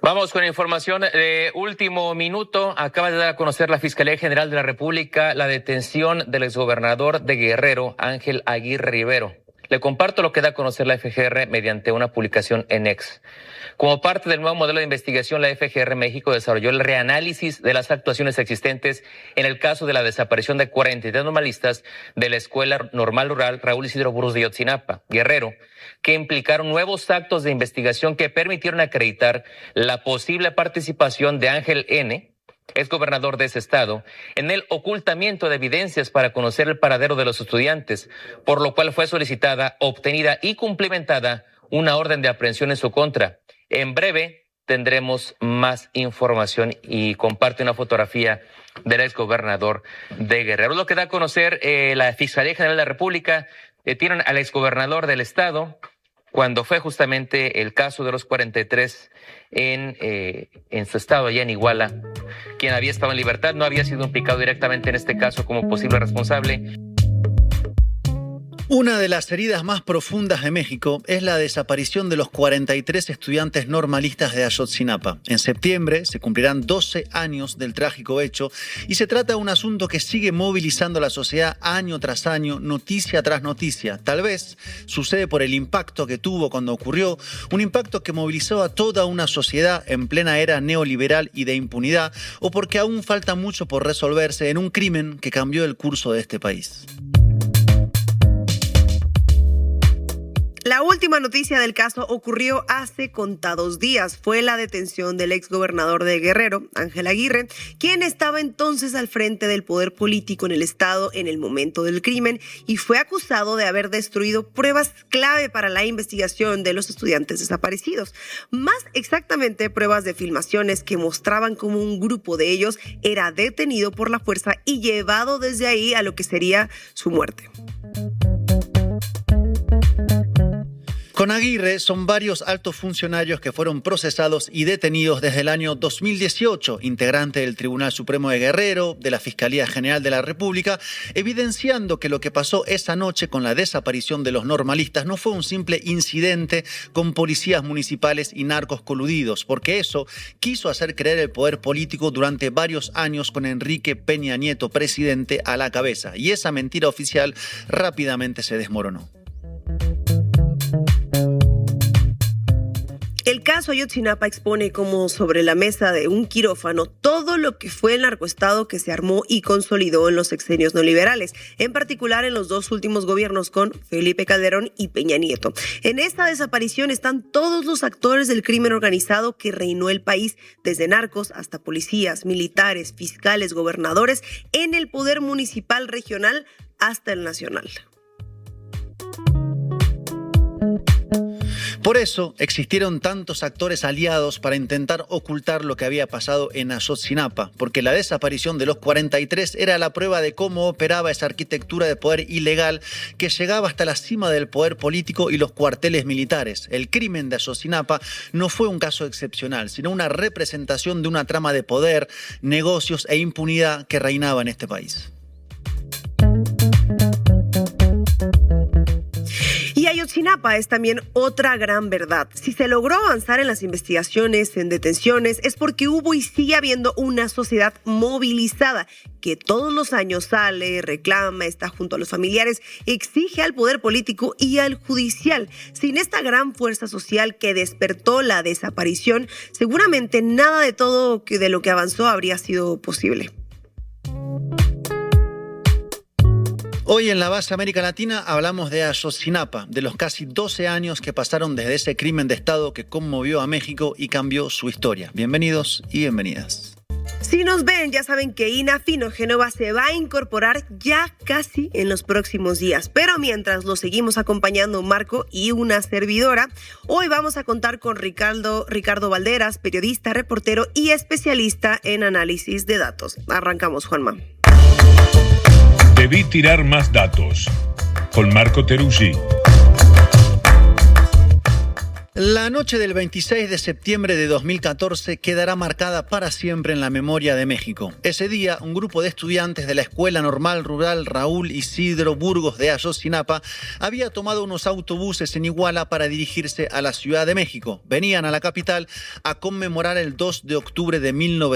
Vamos con información de último minuto. Acaba de dar a conocer la Fiscalía General de la República la detención del exgobernador de Guerrero, Ángel Aguirre Rivero. Le comparto lo que da a conocer la FGR mediante una publicación en X. Como parte del nuevo modelo de investigación, la FGR México desarrolló el reanálisis de las actuaciones existentes en el caso de la desaparición de 43 normalistas de la Escuela Normal Rural Raúl Isidro Buruz de Ayotzinapa, Guerrero, que implicaron nuevos actos de investigación que permitieron acreditar la posible participación de Ángel N., exgobernador de ese estado, en el ocultamiento de evidencias para conocer el paradero de los estudiantes, por lo cual fue solicitada, obtenida y cumplimentada una orden de aprehensión en su contra. En breve tendremos más información y comparte una fotografía del exgobernador de Guerrero. Lo que da a conocer la Fiscalía General de la República. Detienen al exgobernador del estado cuando fue justamente el caso de los 43 en su estado, allá en Iguala, quien había estado en libertad, no había sido implicado directamente en este caso como posible responsable. Una de las heridas más profundas de México es la desaparición de los 43 estudiantes normalistas de Ayotzinapa. En septiembre se cumplirán 12 años del trágico hecho y se trata de un asunto que sigue movilizando a la sociedad año tras año, noticia tras noticia. Tal vez sucede por el impacto que tuvo cuando ocurrió, un impacto que movilizó a toda una sociedad en plena era neoliberal y de impunidad, o porque aún falta mucho por resolverse en un crimen que cambió el curso de este país. La última noticia del caso ocurrió hace contados días. Fue la detención del exgobernador de Guerrero, Ángel Aguirre, quien estaba entonces al frente del poder político en el estado en el momento del crimen y fue acusado de haber destruido pruebas clave para la investigación de los estudiantes desaparecidos. Más exactamente, pruebas de filmaciones que mostraban cómo un grupo de ellos era detenido por la fuerza y llevado desde ahí a lo que sería su muerte. Con Aguirre son varios altos funcionarios que fueron procesados y detenidos desde el año 2018, integrante del Tribunal Supremo de Guerrero, de la Fiscalía General de la República, evidenciando que lo que pasó esa noche con la desaparición de los normalistas no fue un simple incidente con policías municipales y narcos coludidos, porque eso quiso hacer creer el poder político durante varios años con Enrique Peña Nieto, presidente, a la cabeza, y esa mentira oficial rápidamente se desmoronó. El caso Ayotzinapa expone como sobre la mesa de un quirófano todo lo que fue el narcoestado que se armó y consolidó en los sexenios neoliberales, en particular en los dos últimos gobiernos con Felipe Calderón y Peña Nieto. En esta desaparición están todos los actores del crimen organizado que reinó el país, desde narcos hasta policías, militares, fiscales, gobernadores, en el poder municipal, regional hasta el nacional. Por eso existieron tantos actores aliados para intentar ocultar lo que había pasado en Ayotzinapa, porque la desaparición de los 43 era la prueba de cómo operaba esa arquitectura de poder ilegal que llegaba hasta la cima del poder político y los cuarteles militares. El crimen de Ayotzinapa no fue un caso excepcional, sino una representación de una trama de poder, negocios e impunidad que reinaba en este país. Y Ayotzinapa es también otra gran verdad. Si se logró avanzar en las investigaciones, en detenciones, es porque hubo y sigue habiendo una sociedad movilizada que todos los años sale, reclama, está junto a los familiares, exige al poder político y al judicial. Sin esta gran fuerza social que despertó la desaparición, seguramente nada de todo de lo que avanzó habría sido posible. Hoy en La Base América Latina hablamos de Ayotzinapa, de los casi 12 años que pasaron desde ese crimen de Estado que conmovió a México y cambió su historia. Bienvenidos y bienvenidas. Si nos ven, ya saben que Inafino Génova se va a incorporar ya casi en los próximos días. Pero mientras lo seguimos acompañando Marco y una servidora, hoy vamos a contar con Ricardo Valderas, periodista, reportero y especialista en análisis de datos. Arrancamos, Juanma. Debí tirar más datos, con Marco Teruggi. La noche del 26 de septiembre de 2014 quedará marcada para siempre en la memoria de México. Ese día, un grupo de estudiantes de la Escuela Normal Rural Raúl Isidro Burgos de Ayotzinapa había tomado unos autobuses en Iguala para dirigirse a la Ciudad de México. Venían a la capital a conmemorar el 2 de octubre de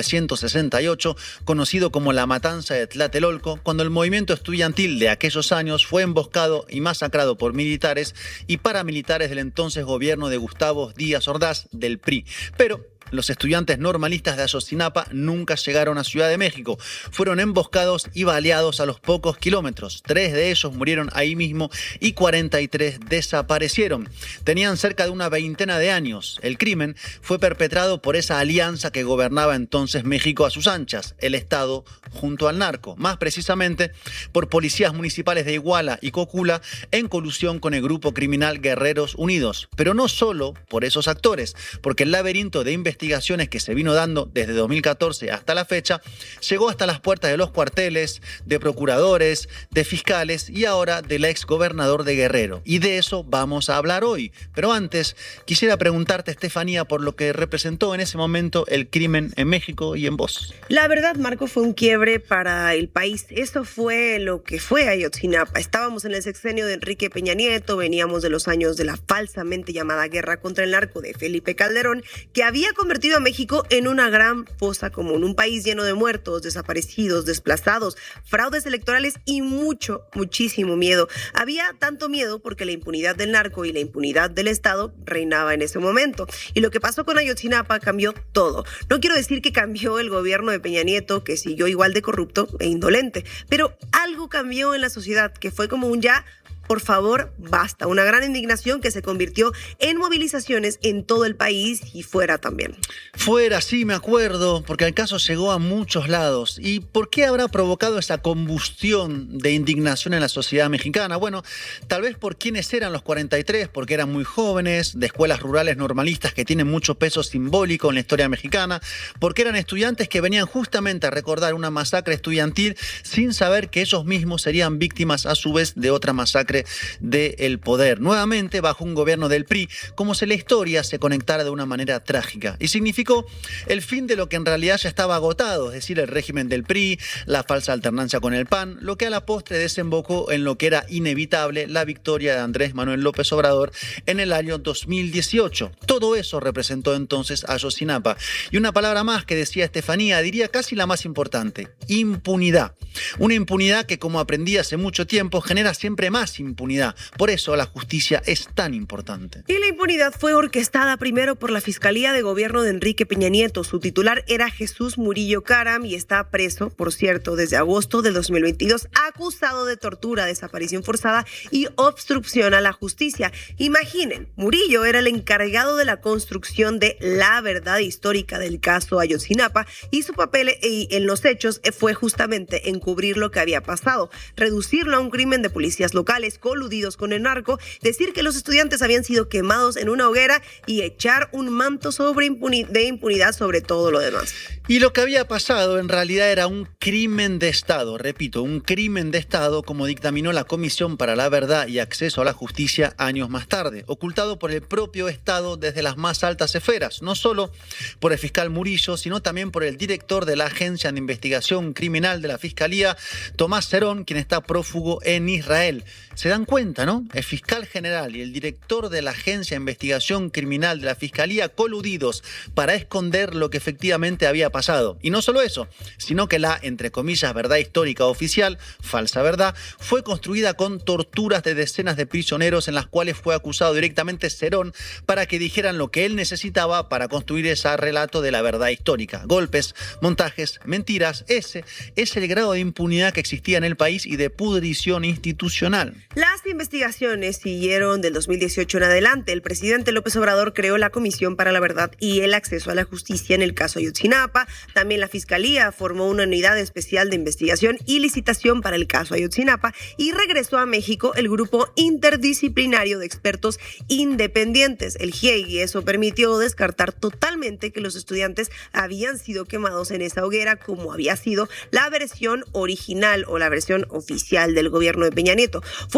1968, conocido como la Matanza de Tlatelolco, cuando el movimiento estudiantil de aquellos años fue emboscado y masacrado por militares y paramilitares del entonces gobierno de Gustavo Díaz Ordaz del PRI. Pero los estudiantes normalistas de Ayotzinapa nunca llegaron a Ciudad de México. Fueron emboscados y baleados a los pocos kilómetros. 3 de ellos murieron ahí mismo y 43 desaparecieron. Tenían cerca de una veintena de años. El crimen fue perpetrado por esa alianza que gobernaba entonces México a sus anchas, el Estado junto al narco. Más precisamente por policías municipales de Iguala y Cocula en colusión con el grupo criminal Guerreros Unidos. Pero no solo por esos actores, porque el laberinto de investigaciones que se vino dando desde 2014 hasta la fecha, llegó hasta las puertas de los cuarteles, de procuradores, de fiscales y ahora del ex gobernador de Guerrero. Y de eso vamos a hablar hoy. Pero antes, quisiera preguntarte, Estefanía, por lo que representó en ese momento el crimen en México y en vos. La verdad, Marco, fue un quiebre para el país. Eso fue lo que fue Ayotzinapa. Estábamos en el sexenio de Enrique Peña Nieto, veníamos de los años de la falsamente llamada guerra contra el narco de Felipe Calderón, que había convertido a México en una gran fosa común, un país lleno de muertos, desaparecidos, desplazados, fraudes electorales y muchísimo miedo. Había tanto miedo porque la impunidad del narco y la impunidad del Estado reinaba en ese momento. Y lo que pasó con Ayotzinapa cambió todo. No quiero decir que cambió el gobierno de Peña Nieto, que siguió igual de corrupto e indolente, pero algo cambió en la sociedad, que fue como un ya, por favor, basta. Una gran indignación que se convirtió en movilizaciones en todo el país y fuera también. Fuera, sí, me acuerdo, porque el caso llegó a muchos lados. ¿Y por qué habrá provocado esa combustión de indignación en la sociedad mexicana? Bueno, tal vez por quiénes eran los 43, porque eran muy jóvenes, de escuelas rurales normalistas que tienen mucho peso simbólico en la historia mexicana, porque eran estudiantes que venían justamente a recordar una masacre estudiantil sin saber que ellos mismos serían víctimas a su vez de otra masacre del poder, nuevamente bajo un gobierno del PRI, como si la historia se conectara de una manera trágica. Y significó el fin de lo que en realidad ya estaba agotado, es decir, el régimen del PRI, la falsa alternancia con el PAN, lo que a la postre desembocó en lo que era inevitable, la victoria de Andrés Manuel López Obrador en el año 2018. Todo eso representó entonces a Ayotzinapa. Y una palabra más que decía Estefanía, diría casi la más importante: impunidad. Una impunidad que, como aprendí hace mucho tiempo, genera siempre más impunidad. Por eso la justicia es tan importante. Y la impunidad fue orquestada primero por la Fiscalía de Gobierno de Enrique Peña Nieto. Su titular era Jesús Murillo Caram y está preso, por cierto, desde agosto de 2022, acusado de tortura, desaparición forzada y obstrucción a la justicia. Imaginen, Murillo era el encargado de la construcción de la verdad histórica del caso Ayotzinapa y su papel en los hechos fue justamente encubrir lo que había pasado, reducirlo a un crimen de policías locales coludidos con el narco, decir que los estudiantes habían sido quemados en una hoguera y echar un manto de impunidad sobre todo lo demás. Y lo que había pasado en realidad era un crimen de Estado, repito, un crimen de Estado, como dictaminó la Comisión para la Verdad y Acceso a la Justicia años más tarde, ocultado por el propio Estado desde las más altas esferas, no solo por el fiscal Murillo, sino también por el director de la Agencia de Investigación Criminal de la Fiscalía, Tomás Cerón, quien está prófugo en Israel. Se dan cuenta, ¿no? El fiscal general y el director de la Agencia de Investigación Criminal de la Fiscalía coludidos para esconder lo que efectivamente había pasado. Y no solo eso, sino que la, entre comillas, verdad histórica oficial, falsa verdad, fue construida con torturas de decenas de prisioneros en las cuales fue acusado directamente Cerón para que dijeran lo que él necesitaba para construir ese relato de la verdad histórica. Golpes, montajes, mentiras, ese es el grado de impunidad que existía en el país y de pudrición institucional. Las investigaciones siguieron del 2018 en adelante. El presidente López Obrador creó la Comisión para la Verdad y el Acceso a la Justicia en el caso Ayotzinapa. También la Fiscalía formó una unidad especial de investigación y licitación para el caso Ayotzinapa y regresó a México el grupo interdisciplinario de expertos independientes, el GIEI, y eso permitió descartar totalmente que los estudiantes habían sido quemados en esa hoguera como había sido la versión original o la versión oficial del gobierno de Peña Nieto. Fue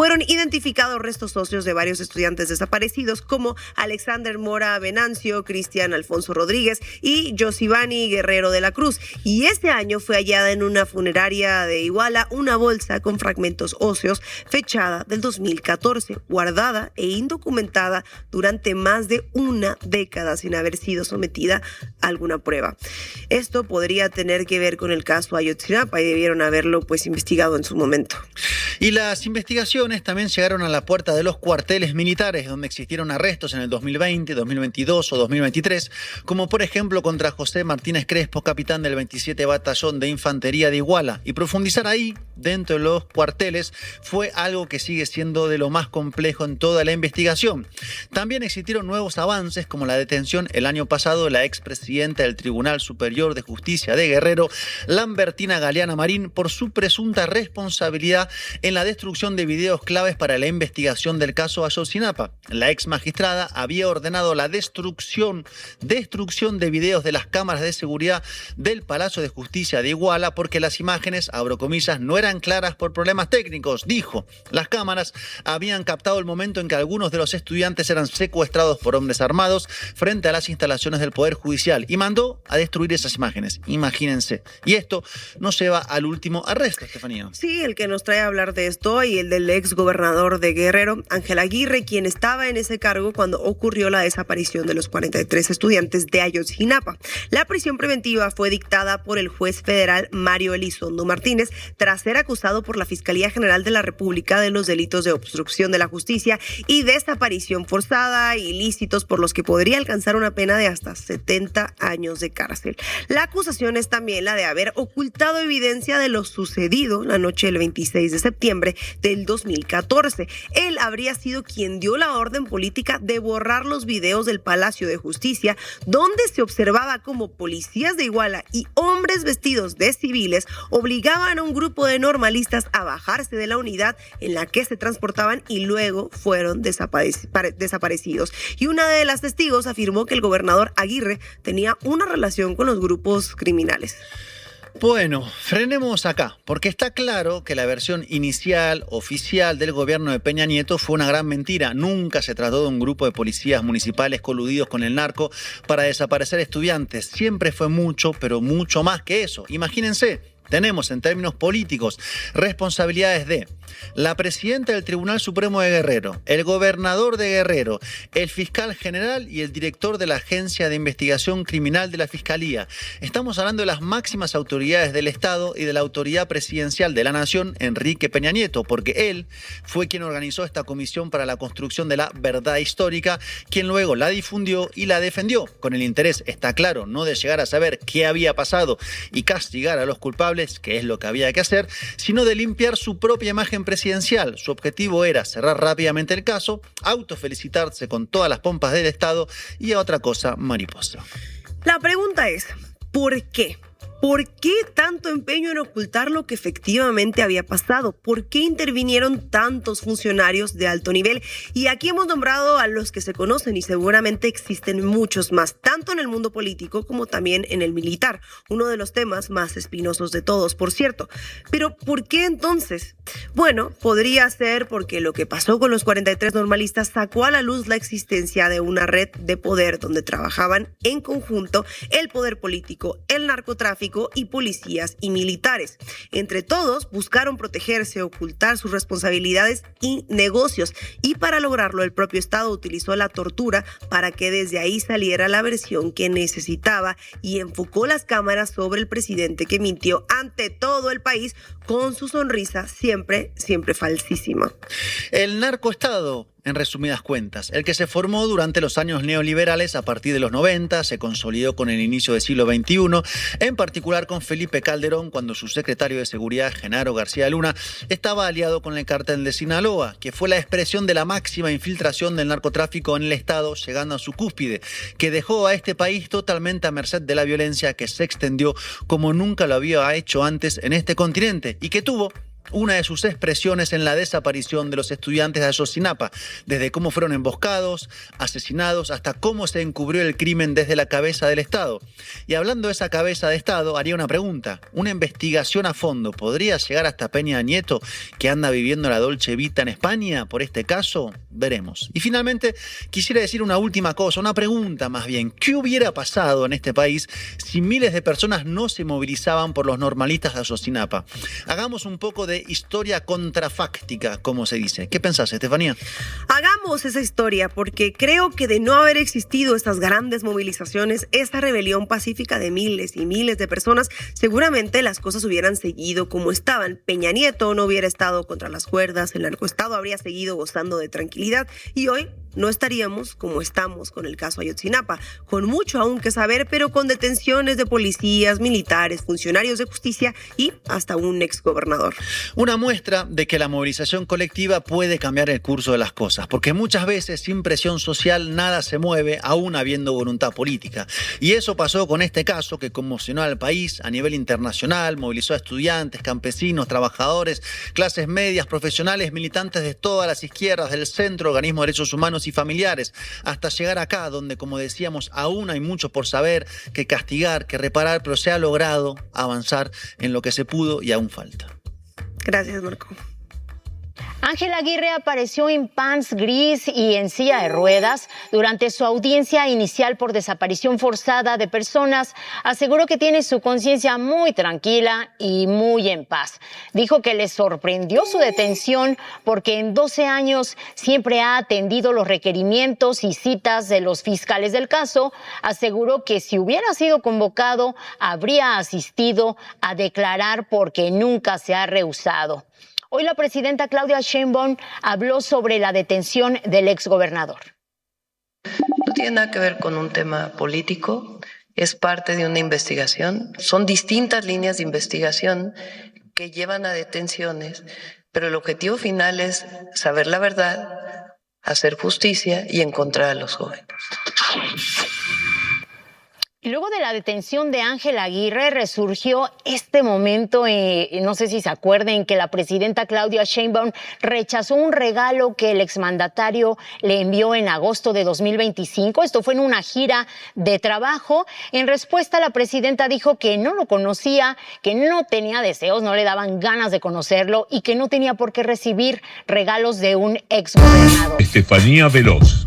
fueron identificados restos óseos de varios estudiantes desaparecidos como Alexander Mora Venancio, Cristian Alfonso Rodríguez y Josivani Guerrero de la Cruz. Y ese año fue hallada en una funeraria de Iguala una bolsa con fragmentos óseos fechada del 2014, guardada e indocumentada durante más de una década sin haber sido sometida a alguna prueba. Esto podría tener que ver con el caso Ayotzinapa y debieron haberlo investigado en su momento. Y las investigaciones también llegaron a la puerta de los cuarteles militares, donde existieron arrestos en el 2020, 2022 o 2023, como por ejemplo contra José Martínez Crespo, capitán del 27 Batallón de Infantería de Iguala. Y profundizar ahí, dentro de los cuarteles, fue algo que sigue siendo de lo más complejo en toda la investigación. También existieron nuevos avances, como la detención el año pasado de la expresidenta del Tribunal Superior de Justicia de Guerrero, Lambertina Galeana Marín, por su presunta responsabilidad en la destrucción de videos claves para la investigación del caso Ayotzinapa. La ex magistrada había ordenado la destrucción de videos de las cámaras de seguridad del Palacio de Justicia de Iguala porque las imágenes, abro comillas, no eran claras por problemas técnicos. Dijo, las cámaras habían captado el momento en que algunos de los estudiantes eran secuestrados por hombres armados frente a las instalaciones del Poder Judicial y mandó a destruir esas imágenes. Imagínense. Y esto nos lleva al último arresto, Estefanía. Sí, el que nos trae a hablar de esto y el del ex gobernador de Guerrero, Ángel Aguirre, quien estaba en ese cargo cuando ocurrió la desaparición de los 43 estudiantes de Ayotzinapa. La prisión preventiva fue dictada por el juez federal Mario Elizondo Martínez tras ser acusado por la Fiscalía General de la República de los delitos de obstrucción de la justicia y desaparición forzada, ilícitos por los que podría alcanzar una pena de hasta 70 años de cárcel. La acusación es también la de haber ocultado evidencia de lo sucedido la noche del 26 de septiembre del 2014. Él habría sido quien dio la orden política de borrar los videos del Palacio de Justicia, donde se observaba como policías de Iguala y hombres vestidos de civiles obligaban a un grupo de normalistas a bajarse de la unidad en la que se transportaban y luego fueron desaparecidos. Y una de las testigos afirmó que el gobernador Aguirre tenía una relación con los grupos criminales. Bueno, frenemos acá, porque está claro que la versión inicial, oficial del gobierno de Peña Nieto fue una gran mentira. Nunca se trató de un grupo de policías municipales coludidos con el narco para desaparecer estudiantes. Siempre fue mucho, pero mucho más que eso. Imagínense. Tenemos en términos políticos responsabilidades de la presidenta del Tribunal Supremo de Guerrero, el gobernador de Guerrero, el fiscal general y el director de la Agencia de Investigación Criminal de la Fiscalía. Estamos hablando de las máximas autoridades del Estado y de la autoridad presidencial de la Nación, Enrique Peña Nieto, porque él fue quien organizó esta comisión para la construcción de la verdad histórica, quien luego la difundió y la defendió, con el interés, está claro, no de llegar a saber qué había pasado y castigar a los culpables, que es lo que había que hacer, sino de limpiar su propia imagen presidencial. Su objetivo era cerrar rápidamente el caso, autofelicitarse con todas las pompas del Estado y a otra cosa mariposa. La pregunta es, ¿por qué? ¿Por qué tanto empeño en ocultar lo que efectivamente había pasado? ¿Por qué intervinieron tantos funcionarios de alto nivel? Y aquí hemos nombrado a los que se conocen y seguramente existen muchos más, tanto en el mundo político como también en el militar. Uno de los temas más espinosos de todos, por cierto. Pero ¿por qué entonces? Bueno, podría ser porque lo que pasó con los 43 normalistas sacó a la luz la existencia de una red de poder donde trabajaban en conjunto el poder político, el narcotráfico y policías y militares. Entre todos buscaron protegerse, ocultar sus responsabilidades y negocios, y para lograrlo el propio Estado utilizó la tortura para que desde ahí saliera la versión que necesitaba y enfocó las cámaras sobre el presidente que mintió ante todo el país con su sonrisa siempre falsísima. El narcoestado, en resumidas cuentas, el que se formó durante los años neoliberales a partir de los 90, se consolidó con el inicio del siglo XXI, en particular con Felipe Calderón, cuando su secretario de Seguridad, Genaro García Luna, estaba aliado con el cártel de Sinaloa, que fue la expresión de la máxima infiltración del narcotráfico en el Estado, llegando a su cúspide, que dejó a este país totalmente a merced de la violencia que se extendió como nunca lo había hecho antes en este continente y que tuvo una de sus expresiones en la desaparición de los estudiantes de Ayotzinapa, desde cómo fueron emboscados, asesinados, hasta cómo se encubrió el crimen desde la cabeza del Estado. Y hablando de esa cabeza de Estado, haría una pregunta. ¿Una investigación a fondo podría llegar hasta Peña Nieto, que anda viviendo la Dolce Vita en España por este caso? Veremos. Y finalmente, quisiera decir una última cosa, una pregunta más bien. ¿Qué hubiera pasado en este país si miles de personas no se movilizaban por los normalistas de Ayotzinapa? Hagamos un poco de historia contrafáctica, como se dice. ¿Qué pensás, Estefanía? Hagamos esa historia, porque creo que de no haber existido estas grandes movilizaciones, esta rebelión pacífica de miles y miles de personas, seguramente las cosas hubieran seguido como estaban. Peña Nieto no hubiera estado contra las cuerdas, el narcoestado habría seguido gozando de tranquilidad y hoy no estaríamos como estamos con el caso Ayotzinapa, con mucho aún que saber, pero con detenciones de policías, militares, funcionarios de justicia y hasta un exgobernador. Una muestra de que la movilización colectiva puede cambiar el curso de las cosas, porque muchas veces sin presión social nada se mueve, aún habiendo voluntad política. Y eso pasó con este caso que conmocionó al país a nivel internacional, movilizó a estudiantes, campesinos, trabajadores, clases medias, profesionales, militantes de todas las izquierdas, del centro, organismos de derechos humanos y familiares, hasta llegar acá, donde, como decíamos, aún hay mucho por saber, que castigar, que reparar, pero se ha logrado avanzar en lo que se pudo y aún falta. Gracias, Marco. Ángel Aguirre apareció en pants gris y en silla de ruedas durante su audiencia inicial por desaparición forzada de personas. Aseguró que tiene su conciencia muy tranquila y muy en paz. Dijo que le sorprendió su detención porque en 12 años siempre ha atendido los requerimientos y citas de los fiscales del caso. Aseguró que si hubiera sido convocado, habría asistido a declarar porque nunca se ha rehusado. Hoy la presidenta Claudia Sheinbaum habló sobre la detención del exgobernador. No tiene nada que ver con un tema político, es parte de una investigación. Son distintas líneas de investigación que llevan a detenciones, pero el objetivo final es saber la verdad, hacer justicia y encontrar a los jóvenes. Luego de la detención de Ángel Aguirre resurgió este momento, no sé si se acuerden, que la presidenta Claudia Sheinbaum rechazó un regalo que el exmandatario le envió en agosto de 2025. Esto fue en una gira de trabajo. En respuesta, la presidenta dijo que no lo conocía, que no tenía deseos, no le daban ganas de conocerlo y que no tenía por qué recibir regalos de un exgobernador. Estefanía Veloz.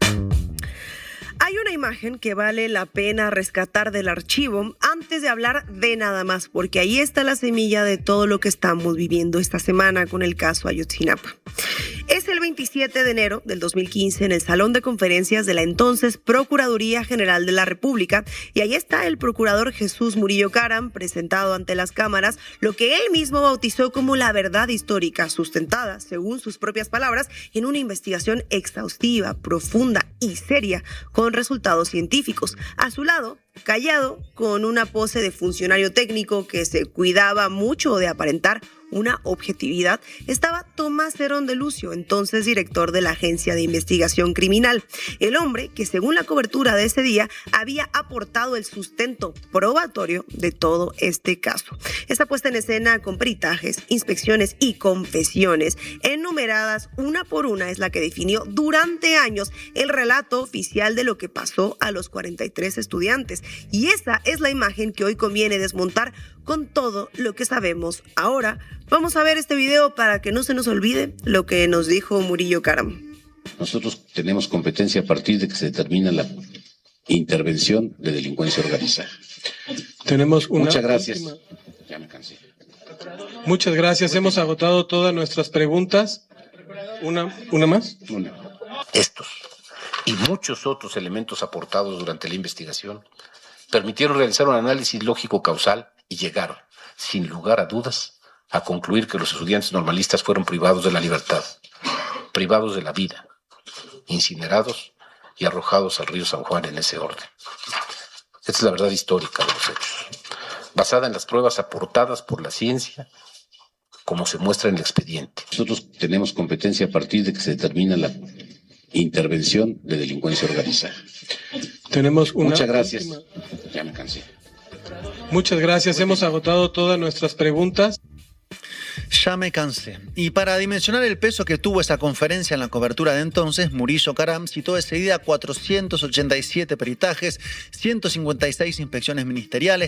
Hay una imagen que vale la pena rescatar del archivo antes de hablar de nada más, porque ahí está la semilla de todo lo que estamos viviendo esta semana con el caso Ayotzinapa. Es el 27 de enero del 2015 en el Salón de Conferencias de la entonces Procuraduría General de la República, y ahí está el procurador Jesús Murillo Caram presentado ante las cámaras lo que él mismo bautizó como la verdad histórica, sustentada, según sus propias palabras, en una investigación exhaustiva, profunda y seria, con resultados científicos. A su lado, callado, con una pose de funcionario técnico que se cuidaba mucho de aparentar una objetividad, estaba Tomás Herón de Lucio, entonces director de la Agencia de Investigación Criminal. El hombre que, según la cobertura de ese día, había aportado el sustento probatorio de todo este caso. Esta puesta en escena con peritajes, inspecciones y confesiones enumeradas una por una es la que definió durante años el relato oficial de lo que pasó a los 43 estudiantes. Y esa es la imagen que hoy conviene desmontar con todo lo que sabemos ahora. Vamos a ver este video para que no se nos olvide lo que nos dijo Murillo Caram. Nosotros tenemos competencia a partir de que se determina la intervención de delincuencia organizada. Tenemos una Muchas gracias. Última. Ya me cansé. Muchas gracias. Hemos agotado todas nuestras preguntas. ¿Una más? Una. Estos y muchos otros elementos aportados durante la investigación permitieron realizar un análisis lógico causal y llegar, sin lugar a dudas, a concluir que los estudiantes normalistas fueron privados de la libertad, privados de la vida, incinerados y arrojados al río San Juan en ese orden. Esta es la verdad histórica de los hechos, basada en las pruebas aportadas por la ciencia, como se muestra en el expediente. Nosotros tenemos competencia a partir de que se determina la intervención de delincuencia organizada. Tenemos una Muchas gracias. última. Ya me cansé. Muchas gracias. Hemos agotado todas nuestras preguntas. Ya me cansé. Y para dimensionar el peso que tuvo esa conferencia en la cobertura de entonces, Murillo Karam citó ese día 487 peritajes, 156 inspecciones ministeriales,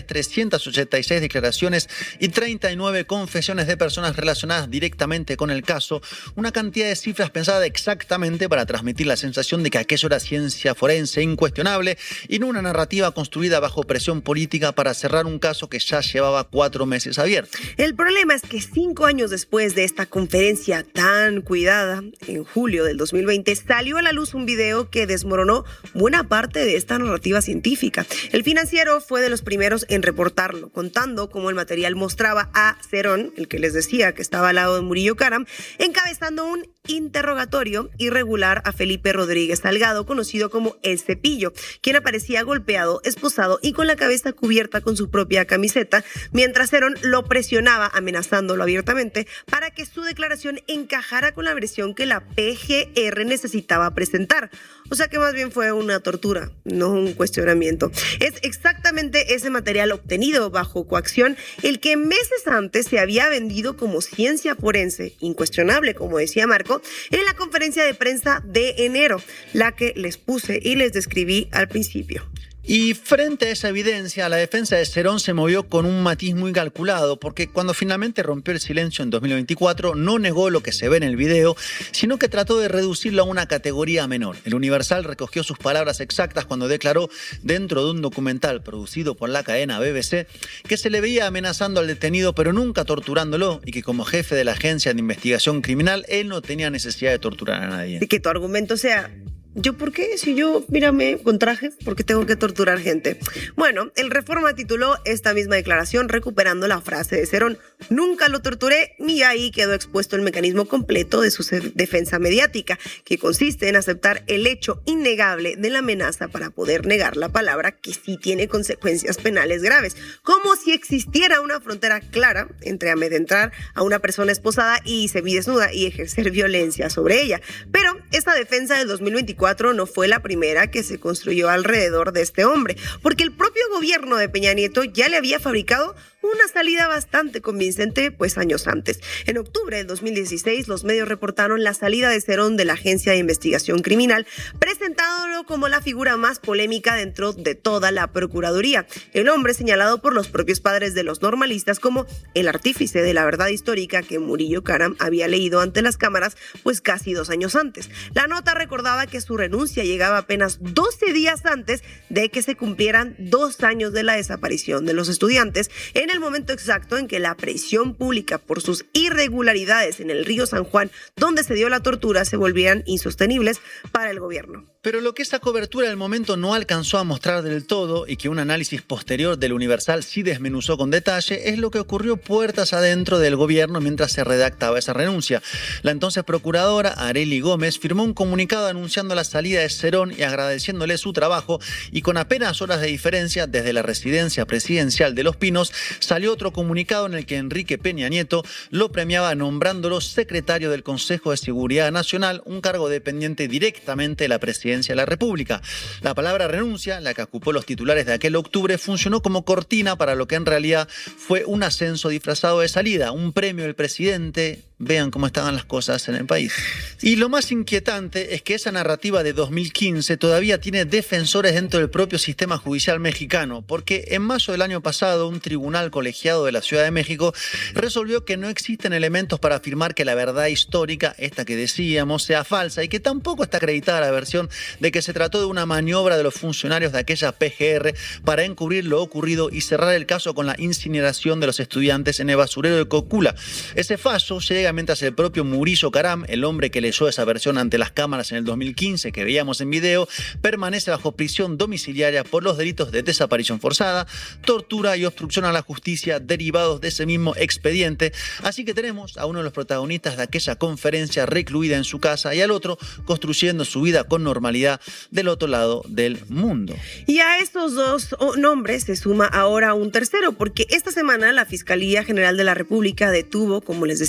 386 declaraciones y 39 confesiones de personas relacionadas directamente con el caso, una cantidad de cifras pensada exactamente para transmitir la sensación de que aquello era ciencia forense incuestionable y no una narrativa construida bajo presión política para cerrar un caso que ya llevaba 4 meses abierto. El problema es que 5 años después de esta conferencia tan cuidada, en julio del 2020, salió a la luz un video que desmoronó buena parte de esta narrativa científica. El Financiero fue de los primeros en reportarlo, contando cómo el material mostraba a Cerón, el que les decía que estaba al lado de Murillo Karam, encabezando un interrogatorio irregular a Felipe Rodríguez Salgado, conocido como El Cepillo, quien aparecía golpeado, esposado y con la cabeza cubierta con su propia camiseta, mientras Cerón lo presionaba, amenazándolo abiertamente, para que su declaración encajara con la versión que la PGR necesitaba presentar. O sea que más bien fue una tortura, no un cuestionamiento. Es exactamente ese material obtenido bajo coacción el que meses antes se había vendido como ciencia forense, incuestionable, como decía Marco, en la conferencia de prensa de enero, la que les puse y les describí al principio. Y frente a esa evidencia, la defensa de Cerón se movió con un matiz muy calculado, porque cuando finalmente rompió el silencio en 2024, no negó lo que se ve en el video, sino que trató de reducirlo a una categoría menor. El Universal recogió sus palabras exactas cuando declaró, dentro de un documental producido por la cadena BBC, que se le veía amenazando al detenido, pero nunca torturándolo, y que como jefe de la Agencia de Investigación Criminal, él no tenía necesidad de torturar a nadie. Y que tu argumento sea... ¿Yo por qué? Si yo, mírame, con trajes, ¿por qué tengo que torturar gente? Bueno, el Reforma tituló esta misma declaración recuperando la frase de Cerón: nunca lo torturé, y ahí quedó expuesto el mecanismo completo de su defensa mediática, que consiste en aceptar el hecho innegable de la amenaza para poder negar la palabra, que sí tiene consecuencias penales graves, como si existiera una frontera clara entre amedrentar a una persona esposada y semidesnuda y ejercer violencia sobre ella. Pero esta defensa del 2024 no fue la primera que se construyó alrededor de este hombre, porque el propio gobierno de Peña Nieto ya le había fabricado una salida bastante convincente pues años antes. En octubre del 2016, los medios reportaron la salida de Cerón de la Agencia de Investigación Criminal, presentándolo como la figura más polémica dentro de toda la Procuraduría. El hombre señalado por los propios padres de los normalistas como el artífice de la verdad histórica que Murillo Karam había leído ante las cámaras pues casi 2 años antes. La nota recordaba que su renuncia llegaba apenas 12 días antes de que se cumplieran 2 años de la desaparición de los estudiantes, en el momento exacto en que la presión pública por sus irregularidades en el río San Juan, donde se dio la tortura, se volvían insostenibles para el gobierno. Pero lo que esa cobertura del momento no alcanzó a mostrar del todo, y que un análisis posterior del Universal sí desmenuzó con detalle, es lo que ocurrió puertas adentro del gobierno mientras se redactaba esa renuncia. La entonces procuradora Arely Gómez firmó un comunicado anunciando la salida de Cerón y agradeciéndole su trabajo, y con apenas horas de diferencia desde la residencia presidencial de Los Pinos salió otro comunicado en el que Enrique Peña Nieto lo premiaba nombrándolo secretario del Consejo de Seguridad Nacional, un cargo dependiente directamente de la presidencia de la República. La palabra renuncia, la que ocupó los titulares de aquel octubre, funcionó como cortina para lo que en realidad fue un ascenso disfrazado de salida, un premio del presidente. Vean cómo estaban las cosas en el país. Y lo más inquietante es que esa narrativa de 2015 todavía tiene defensores dentro del propio sistema judicial mexicano, porque en mayo del año pasado un tribunal colegiado de la Ciudad de México resolvió que no existen elementos para afirmar que la verdad histórica, esta que decíamos, sea falsa, y que tampoco está acreditada la versión de que se trató de una maniobra de los funcionarios de aquella PGR para encubrir lo ocurrido y cerrar el caso con la incineración de los estudiantes en el basurero de Cocula. Ese fallo llega mientras el propio Murillo Karam, el hombre que leyó esa versión ante las cámaras en el 2015 que veíamos en video, permanece bajo prisión domiciliaria por los delitos de desaparición forzada, tortura y obstrucción a la justicia derivados de ese mismo expediente. Así que tenemos a uno de los protagonistas de aquella conferencia recluida en su casa y al otro construyendo su vida con normalidad del otro lado del mundo. Y a estos dos nombres se suma ahora un tercero, porque esta semana la Fiscalía General de la República detuvo, como les decíamos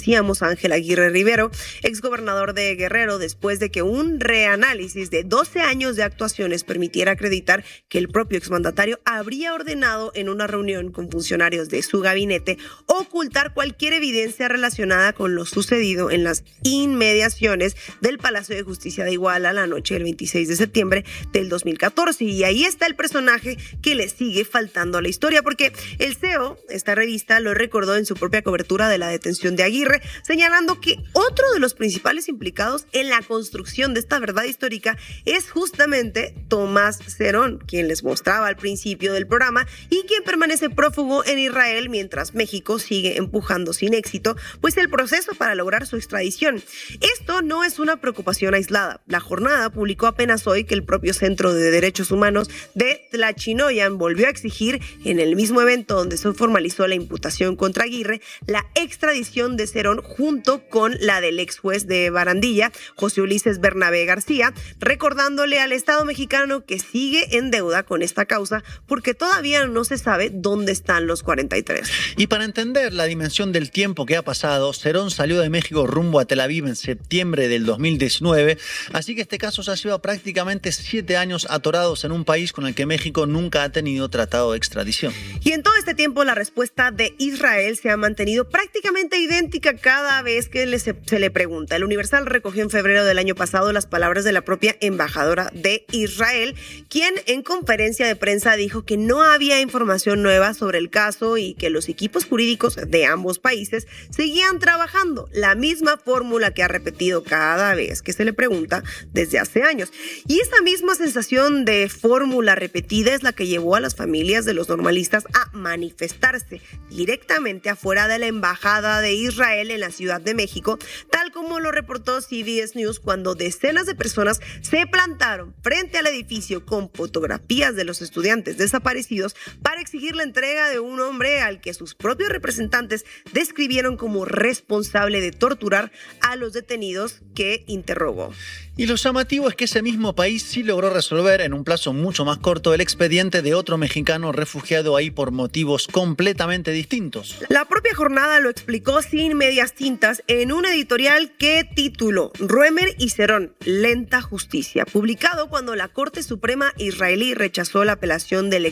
Ángel Aguirre Rivero, exgobernador de Guerrero, después de que un reanálisis de 12 años de actuaciones permitiera acreditar que el propio exmandatario habría ordenado en una reunión con funcionarios de su gabinete ocultar cualquier evidencia relacionada con lo sucedido en las inmediaciones del Palacio de Justicia de Iguala la noche del 26 de septiembre del 2014. Y ahí está el personaje que le sigue faltando a la historia, porque el CEO, esta revista, lo recordó en su propia cobertura de la detención de Aguirre, señalando que otro de los principales implicados en la construcción de esta verdad histórica es justamente Tomás Cerón, quien les mostraba al principio del programa y quien permanece prófugo en Israel mientras México sigue empujando sin éxito pues el proceso para lograr su extradición. Esto no es una preocupación aislada. La Jornada publicó apenas hoy que el propio Centro de Derechos Humanos de Tlachinoyan volvió a exigir en el mismo evento donde se formalizó la imputación contra Aguirre la extradición de Cerón junto con la del ex juez de Barandilla, José Ulises Bernabé García, recordándole al Estado mexicano que sigue en deuda con esta causa porque todavía no se sabe dónde están los 43. Y para entender la dimensión del tiempo que ha pasado, Cerón salió de México rumbo a Tel Aviv en septiembre del 2019, así que este caso se ha llevado prácticamente 7 años atorados en un país con el que México nunca ha tenido tratado de extradición. Y en todo este tiempo la respuesta de Israel se ha mantenido prácticamente idéntica cada vez que se le pregunta. El Universal recogió en febrero del año pasado las palabras de la propia embajadora de Israel, quien en conferencia de prensa dijo que no había información nueva sobre el caso y que los equipos jurídicos de ambos países seguían trabajando la misma fórmula que ha repetido cada vez que se le pregunta desde hace años. Y esa misma sensación de fórmula repetida es la que llevó a las familias de los normalistas a manifestarse directamente afuera de la embajada de Israel en la Ciudad de México, tal como lo reportó CBS News cuando decenas de personas se plantaron frente al edificio con fotografías de los estudiantes desaparecidos para exigir la entrega de un hombre al que sus propios representantes describieron como responsable de torturar a los detenidos que interrogó. Y lo llamativo es que ese mismo país sí logró resolver en un plazo mucho más corto el expediente de otro mexicano refugiado ahí por motivos completamente distintos. La propia Jornada lo explicó sin medias tintas en un editorial que tituló Roemer y Cerón, lenta justicia, publicado cuando la Corte Suprema israelí rechazó la apelación del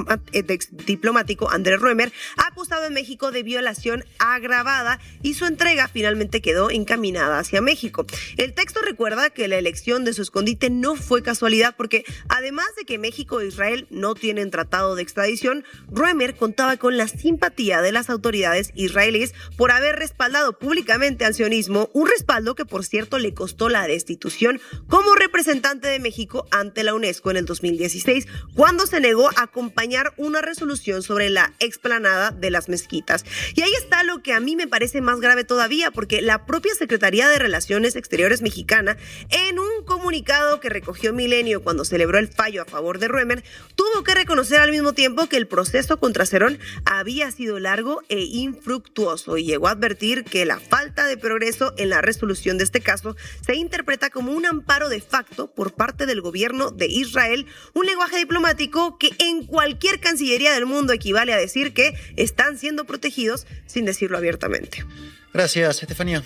exdiplomático Andrés Roemer, acusado en México de violación agravada, y su entrega finalmente quedó encaminada hacia México. El texto recuerda que la elección de su escondite no fue casualidad porque, además de que México e Israel no tienen tratado de extradición, Roemer contaba con la simpatía de las autoridades israelíes por haber respaldado públicamente al sionismo, un respaldo que, por cierto, le costó la destitución como representante de México ante la UNESCO en el 2016, cuando se negó a acompañar una resolución sobre la explanada de las mezquitas. Y ahí está lo que a mí me parece más grave todavía, porque la propia Secretaría de Relaciones Exteriores mexicana, en un comunicado que recogió Milenio cuando celebró el fallo a favor de Roemer, tuvo que reconocer al mismo tiempo que el proceso contra Cerón había sido largo e infructuoso, y llegó a advertir que la falta de progreso en la resolución de este caso se interpreta como un amparo de facto por parte del gobierno de Israel, un lenguaje diplomático que en cualquier cancillería del mundo equivale a decir que están siendo protegidos sin decirlo abiertamente. Gracias, Estefanía.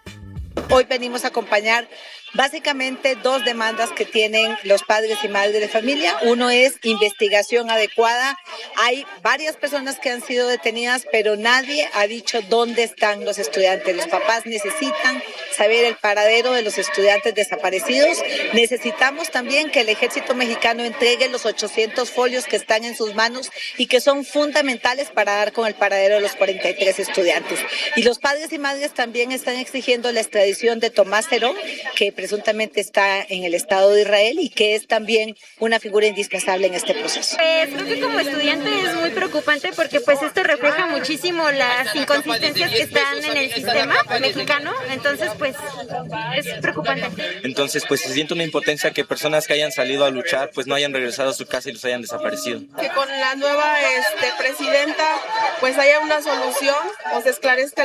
Hoy venimos a acompañar básicamente dos demandas que tienen los padres y madres de familia. Uno es investigación adecuada. Hay varias personas que han sido detenidas, pero nadie ha dicho dónde están los estudiantes. Los papás necesitan saber el paradero de los estudiantes desaparecidos. Necesitamos también que el ejército mexicano entregue los 800 folios que están en sus manos y que son fundamentales para dar con el paradero de los 43 estudiantes. Y los padres y madres también están exigiendo la extradición de Tomás Cerón, que presuntamente está en el Estado de Israel y que es también una figura indispensable en este proceso. Creo que como estudiante es muy preocupante porque pues esto refleja muchísimo las inconsistencias que están en el sistema mexicano, entonces pues es preocupante. Entonces pues se siente una impotencia que personas que hayan salido a luchar pues no hayan regresado a su casa y los hayan desaparecido. Que con la nueva presidenta pues haya una solución o se esclarezca el...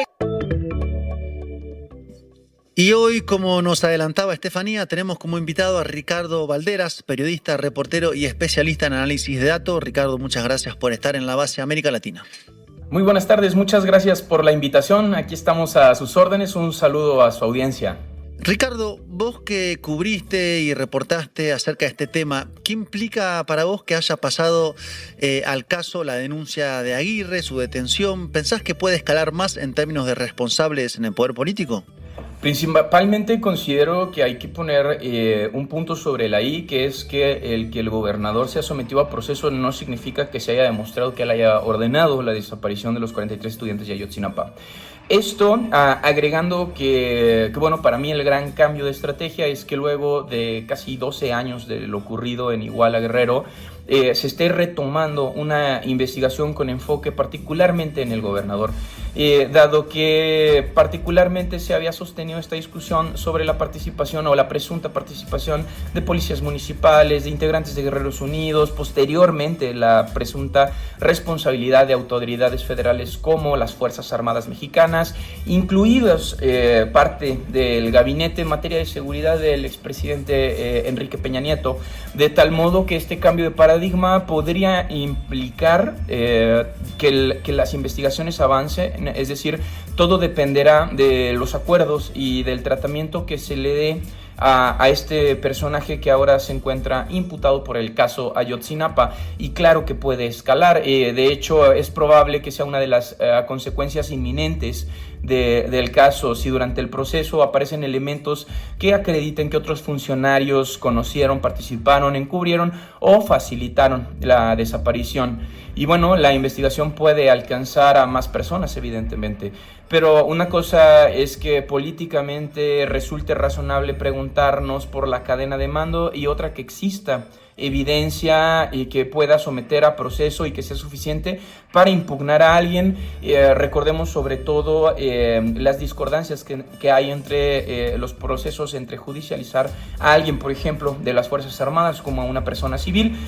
Y hoy, como nos adelantaba Estefanía, tenemos como invitado a Ricardo Valderas, periodista, reportero y especialista en análisis de datos. Ricardo, muchas gracias por estar en La Base América Latina. Muy buenas tardes, muchas gracias por la invitación. Aquí estamos a sus órdenes. Un saludo a su audiencia. Ricardo, vos que cubriste y reportaste acerca de este tema, ¿qué implica para vos que haya pasado al caso la denuncia de Aguirre, su detención? ¿Pensás que puede escalar más en términos de responsables en el poder político? Principalmente considero que hay que poner un punto sobre la I, que es que el gobernador se ha sometido a proceso no significa que se haya demostrado que él haya ordenado la desaparición de los 43 estudiantes de Ayotzinapa. Esto agregando que, bueno, para mí el gran cambio de estrategia es que luego de casi 12 años de lo ocurrido en Iguala, Guerrero, se esté retomando una investigación con enfoque particularmente en el gobernador, dado que particularmente se había sostenido esta discusión sobre la participación o la presunta participación de policías municipales, de integrantes de Guerreros Unidos, posteriormente la presunta responsabilidad de autoridades federales como las Fuerzas Armadas Mexicanas, incluidas parte del gabinete en materia de seguridad del expresidente Enrique Peña Nieto, de tal modo que este cambio de paradigma podría implicar que las investigaciones avancen, es decir, todo dependerá de los acuerdos y del tratamiento que se le dé a este personaje que ahora se encuentra imputado por el caso Ayotzinapa, y claro que puede escalar. De hecho, es probable que sea una de las consecuencias inminentes del caso si durante el proceso aparecen elementos que acrediten que otros funcionarios conocieron, participaron, encubrieron o facilitaron la desaparición. Y bueno, la investigación puede alcanzar a más personas, evidentemente. Pero una cosa es que políticamente resulte razonable preguntarnos por la cadena de mando, y otra que exista evidencia y que pueda someter a proceso y que sea suficiente para impugnar a alguien. Recordemos sobre todo las discordancias que hay entre los procesos entre judicializar a alguien, por ejemplo, de las Fuerzas Armadas como a una persona civil.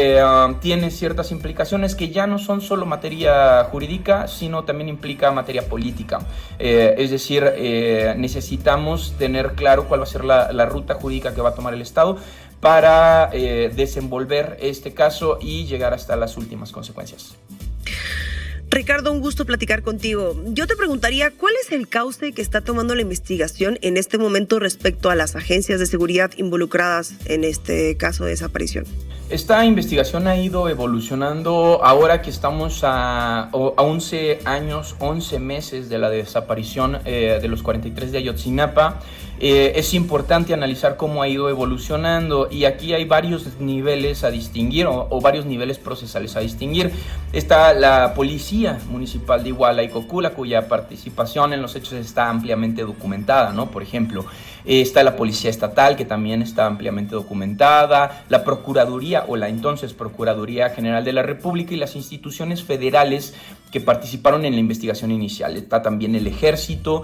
Tiene ciertas implicaciones que ya no son solo materia jurídica, sino también implica materia política. Es decir, necesitamos tener claro cuál va a ser la ruta jurídica que va a tomar el Estado para desenvolver este caso y llegar hasta las últimas consecuencias. Ricardo, un gusto platicar contigo. Yo te preguntaría, ¿cuál es el cauce que está tomando la investigación en este momento respecto a las agencias de seguridad involucradas en este caso de desaparición? Esta investigación ha ido evolucionando ahora que estamos a 11 años, 11 meses de la desaparición de los 43 de Ayotzinapa. Es importante analizar cómo ha ido evolucionando, y aquí hay varios niveles a distinguir o varios niveles procesales a distinguir. Está la Policía Municipal de Iguala y Cocula, cuya participación en los hechos está ampliamente documentada, ¿no? Por ejemplo, está la Policía Estatal, que también está ampliamente documentada, la Procuraduría o la entonces Procuraduría General de la República y las instituciones federales que participaron en la investigación inicial. Está también el Ejército,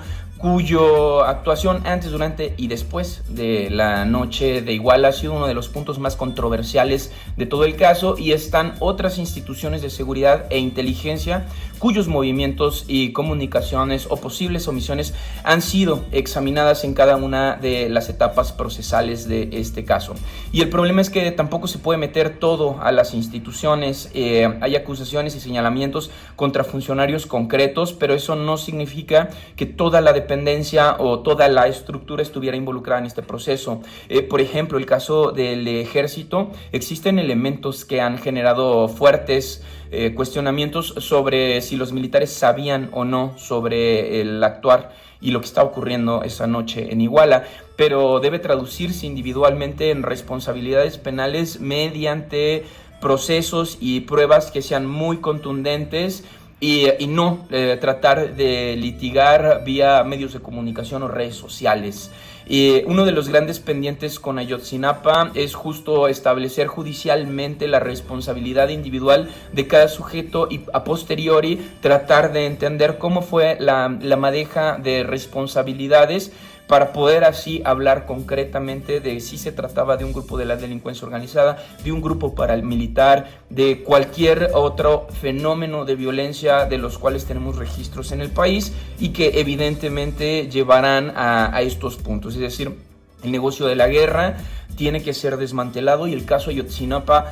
cuya actuación antes, durante y después de la noche de Iguala ha sido uno de los puntos más controversiales de todo el caso, y están otras instituciones de seguridad e inteligencia cuyos movimientos y comunicaciones o posibles omisiones han sido examinadas en cada una de las etapas procesales de este caso. Y el problema es que tampoco se puede meter todo a las instituciones. Hay acusaciones y señalamientos contra funcionarios concretos, pero eso no significa que toda la dependencia o toda la estructura estuviera involucrada en este proceso. Por ejemplo, el caso del Ejército, existen elementos que han generado fuertes cuestionamientos sobre si los militares sabían o no sobre el actuar y lo que está ocurriendo esa noche en Iguala, pero debe traducirse individualmente en responsabilidades penales mediante procesos y pruebas que sean muy contundentes, y no tratar de litigar vía medios de comunicación o redes sociales. Uno de los grandes pendientes con Ayotzinapa es justo establecer judicialmente la responsabilidad individual de cada sujeto y a posteriori tratar de entender cómo fue la madeja de responsabilidades, para poder así hablar concretamente de si se trataba de un grupo de la delincuencia organizada, de un grupo paramilitar, de cualquier otro fenómeno de violencia de los cuales tenemos registros en el país y que evidentemente llevarán a estos puntos. Es decir, el negocio de la guerra tiene que ser desmantelado, y el caso Ayotzinapa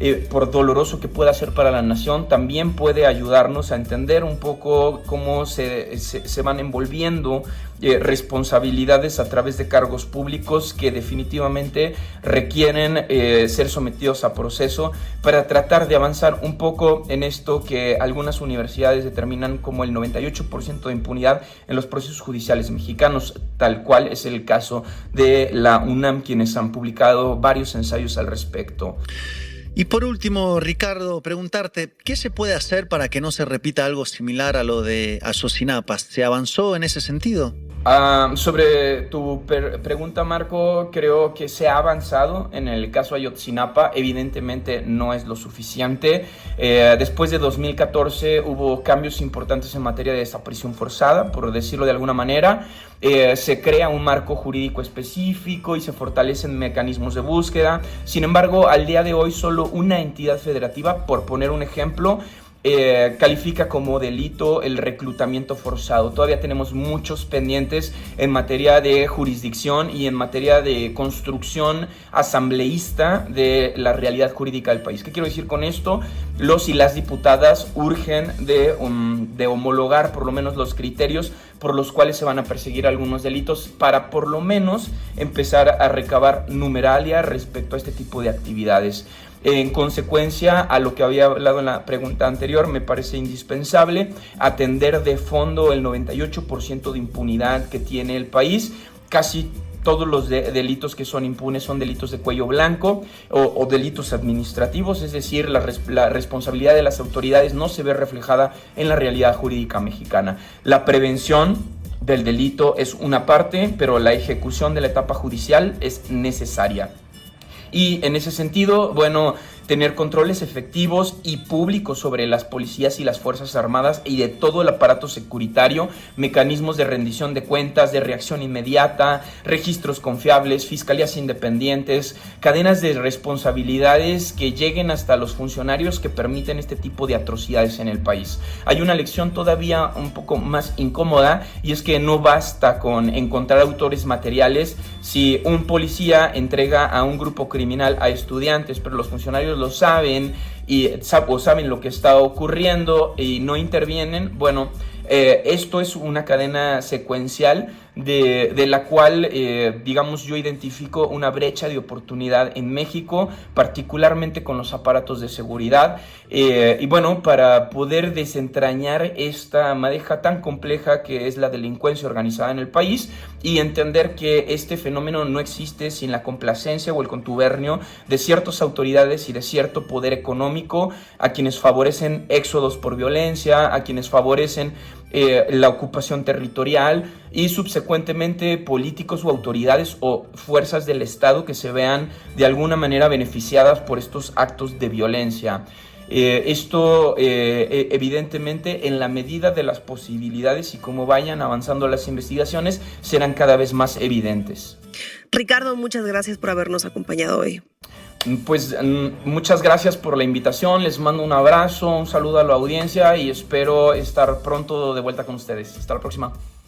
por doloroso que pueda ser para la nación, también puede ayudarnos a entender un poco cómo se van envolviendo responsabilidades a través de cargos públicos que definitivamente requieren ser sometidos a proceso para tratar de avanzar un poco en esto que algunas universidades determinan como el 98% de impunidad en los procesos judiciales mexicanos, tal cual es el caso de la UNAM, quienes han publicado varios ensayos al respecto. Y por último, Ricardo, preguntarte, ¿qué se puede hacer para que no se repita algo similar a lo de Ayotzinapa? ¿Se avanzó en ese sentido? Sobre tu pregunta, Marco, creo que se ha avanzado en el caso Ayotzinapa. Evidentemente no es lo suficiente. Después de 2014 hubo cambios importantes en materia de desaparición forzada, por decirlo de alguna manera. Se crea un marco jurídico específico y se fortalecen mecanismos de búsqueda. Sin embargo, al día de hoy solo una entidad federativa, por poner un ejemplo, califica como delito el reclutamiento forzado. Todavía tenemos muchos pendientes en materia de jurisdicción y en materia de construcción asambleísta de la realidad jurídica del país. ¿Qué quiero decir con esto? Los y las diputadas urgen de homologar por lo menos los criterios por los cuales se van a perseguir algunos delitos para por lo menos empezar a recabar numeralia respecto a este tipo de actividades. En consecuencia a lo que había hablado en la pregunta anterior, me parece indispensable atender de fondo el 98% de impunidad que tiene el país. Casi todos los delitos que son impunes son delitos de cuello blanco o delitos administrativos, es decir, la responsabilidad de las autoridades no se ve reflejada en la realidad jurídica mexicana. La prevención del delito es una parte, pero la ejecución de la etapa judicial es necesaria. Y en ese sentido, bueno, tener controles efectivos y públicos sobre las policías y las fuerzas armadas y de todo el aparato securitario, mecanismos de rendición de cuentas, de reacción inmediata, registros confiables, fiscalías independientes, cadenas de responsabilidades que lleguen hasta los funcionarios que permiten este tipo de atrocidades en el país. Hay una lección todavía un poco más incómoda y es que no basta con encontrar autores materiales si un policía entrega a un grupo criminal a estudiantes, pero los funcionarios lo saben o saben lo que está ocurriendo y no intervienen. Bueno, esto es una cadena secuencial de la cual, digamos, yo identifico una brecha de oportunidad en México, particularmente con los aparatos de seguridad. Y bueno, para poder desentrañar esta madeja tan compleja que es la delincuencia organizada en el país y entender que este fenómeno no existe sin la complacencia o el contubernio de ciertas autoridades y de cierto poder económico a quienes favorecen éxodos por violencia, a quienes favorecen la ocupación territorial y subsecuentemente políticos o autoridades o fuerzas del Estado que se vean de alguna manera beneficiadas por estos actos de violencia. Esto evidentemente en la medida de las posibilidades y cómo vayan avanzando las investigaciones serán cada vez más evidentes. Ricardo, muchas gracias por habernos acompañado hoy. Pues muchas gracias por la invitación, les mando un abrazo, un saludo a la audiencia y espero estar pronto de vuelta con ustedes. Hasta la próxima.